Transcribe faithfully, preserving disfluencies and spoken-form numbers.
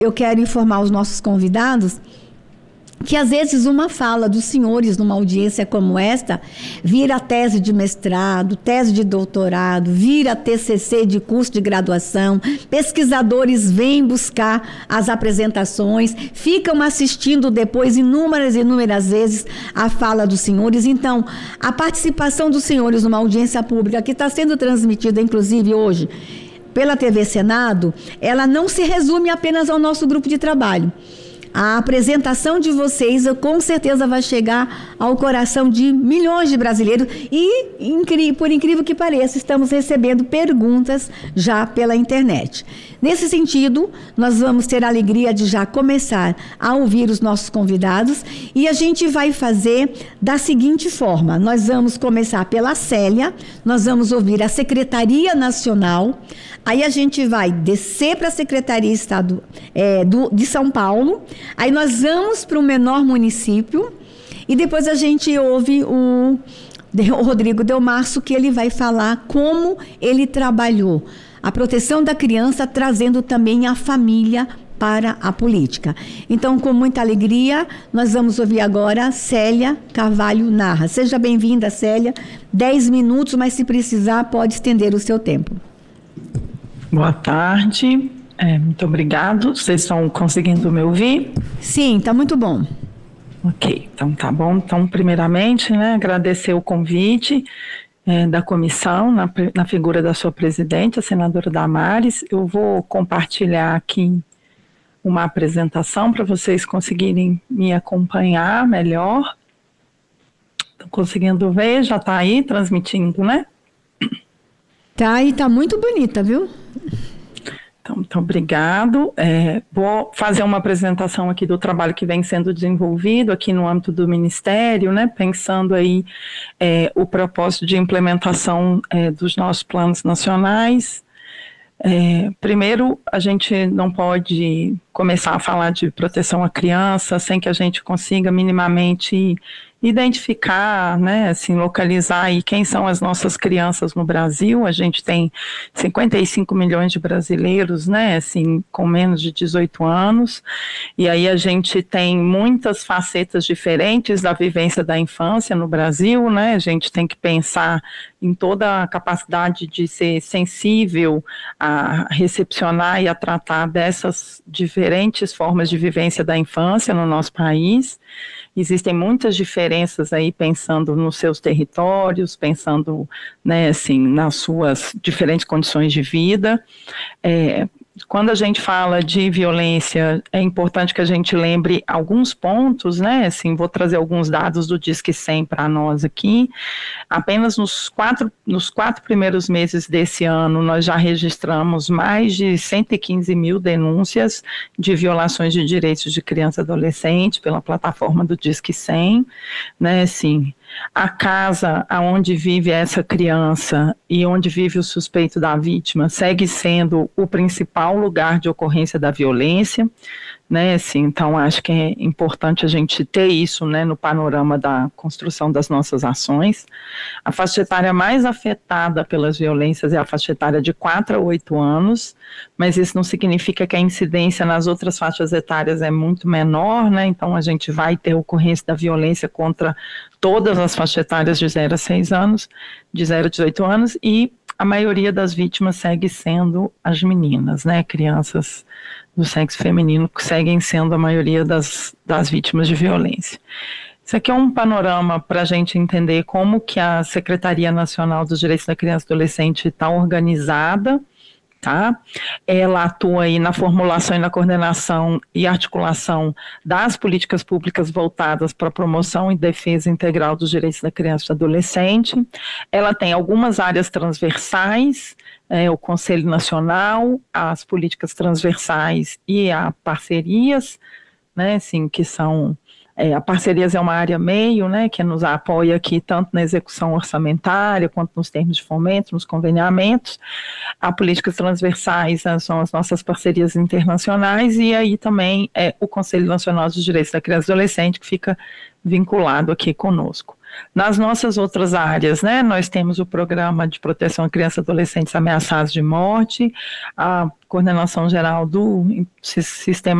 eu quero informar os nossos convidados que às vezes uma fala dos senhores numa audiência como esta vira tese de mestrado, tese de doutorado, vira T C C de curso de graduação, pesquisadores vêm buscar as apresentações, ficam assistindo depois inúmeras e inúmeras vezes a fala dos senhores. Então, a participação dos senhores numa audiência pública que está sendo transmitida, inclusive hoje, pela T V Senado, ela não se resume apenas ao nosso grupo de trabalho. A apresentação de vocês com certeza vai chegar ao coração de milhões de brasileiros e, por incrível que pareça, estamos recebendo perguntas já pela internet. Nesse sentido, nós vamos ter a alegria de já começar a ouvir os nossos convidados e a gente vai fazer da seguinte forma: nós vamos começar pela Célia, nós vamos ouvir a Secretaria Nacional, aí a gente vai descer para a Secretaria Estado, é, do, de São Paulo, aí nós vamos para o menor município e depois a gente ouve o, o Rodrigo Delmarço, que ele vai falar como ele trabalhou a proteção da criança, trazendo também a família para a política. Então, com muita alegria, nós vamos ouvir agora Célia Carvalho Narra. Seja bem-vinda, Célia. Dez minutos, mas se precisar, pode estender o seu tempo. Boa tarde, é, muito obrigado. Vocês estão conseguindo me ouvir? Sim, está muito bom. Ok, então tá bom. Então, primeiramente, né, agradecer o convite é, da comissão, na, na figura da sua presidente, a senadora Damares. Eu vou compartilhar aqui uma apresentação para vocês conseguirem me acompanhar melhor. Estão conseguindo ver? Já está aí transmitindo, né? Tá, e tá muito bonita, viu? Então, muito obrigado. É, vou fazer uma apresentação aqui do trabalho que vem sendo desenvolvido aqui no âmbito do Ministério, né, pensando aí é, o propósito de implementação é, dos nossos planos nacionais. É, primeiro, a gente não pode começar a falar de proteção à criança sem que a gente consiga minimamente identificar, né, assim, localizar aí quem são as nossas crianças no Brasil. A gente tem cinquenta e cinco milhões de brasileiros, né, assim, com menos de dezoito anos, e aí a gente tem muitas facetas diferentes da vivência da infância no Brasil, né, a gente tem que pensar em toda a capacidade de ser sensível a recepcionar e a tratar dessas diferentes formas de vivência da infância no nosso país. Existem muitas diferenças aí, pensando nos seus territórios, pensando, né, assim, nas suas diferentes condições de vida. É, quando a gente fala de violência, é importante que a gente lembre alguns pontos, né, assim, vou trazer alguns dados do Disque cem para nós aqui. Apenas nos quatro, nos quatro primeiros meses desse ano, nós já registramos mais de cento e quinze mil denúncias de violações de direitos de criança e adolescente pela plataforma do Disque cem, né, assim, a casa onde vive essa criança e onde vive o suspeito da vítima segue sendo o principal lugar de ocorrência da violência, né, assim, então acho que é importante a gente ter isso, né, no panorama da construção das nossas ações. A faixa etária mais afetada pelas violências é a faixa etária de quatro a oito anos, mas isso não significa que a incidência nas outras faixas etárias é muito menor, né, então a gente vai ter ocorrência da violência contra todas as faixas etárias de zero a seis anos, de zero a dezoito anos, e a maioria das vítimas segue sendo as meninas, né, crianças do sexo feminino que seguem sendo a maioria das, das vítimas de violência. Isso aqui é um panorama para a gente entender como que a Secretaria Nacional dos Direitos da Criança e do Adolescente está organizada, tá? Ela atua aí na formulação e na coordenação e articulação das políticas públicas voltadas para a promoção e defesa integral dos direitos da criança e do adolescente. Ela tem algumas áreas transversais, é, o Conselho Nacional, as políticas transversais e a parcerias, né, assim, que são... É, a parcerias é uma área meio, né, que nos apoia aqui tanto na execução orçamentária, quanto nos termos de fomento, nos conveniamentos. A políticas transversais, né, são as nossas parcerias internacionais, e aí também é o Conselho Nacional dos Direitos da Criança e do Adolescente, que fica vinculado aqui conosco. Nas nossas outras áreas, né, nós temos o Programa de Proteção a Crianças e Adolescentes Ameaçados de Morte, a Coordenação Geral do Sistema